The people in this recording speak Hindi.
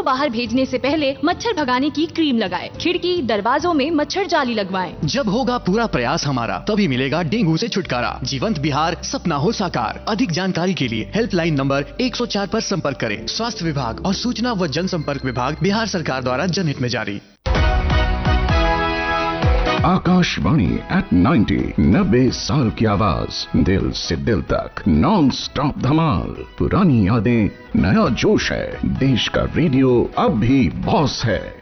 बाहर भेजने से पहले मच्छर भगाने की क्रीम लगाएं। खिड़की दरवाजों में मच्छर जाली लगवाएं। जब होगा पूरा प्रयास हमारा तभी मिलेगा डेंगू से छुटकारा। जीवंत बिहार सपना हो साकार। अधिक जानकारी के लिए हेल्पलाइन नंबर 104 पर संपर्क करें। स्वास्थ्य विभाग और सूचना व जनसंपर्क विभाग बिहार सरकार द्वारा जनहित में जारी। आकाशवाणी एट 90 साल की आवाज, दिल से दिल तक नॉन स्टॉप धमाल। पुरानी यादें, नया जोश है। देश का रेडियो अब भी बॉस है।